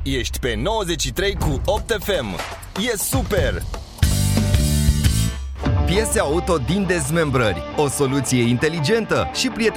Ești pe 93 cu 8 FM. E super! Piese auto din dezmembrări. O soluție inteligentă și prietenă